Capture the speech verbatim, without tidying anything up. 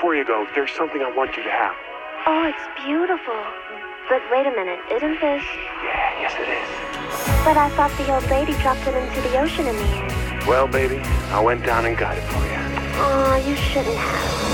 before you go, there's something I want you to have. Oh, it's beautiful. But wait a minute, isn't this... Yeah, yes it is. But I thought the old lady dropped it into the ocean in the end. Well, baby, I went down and got it for you. Aw, you shouldn't have.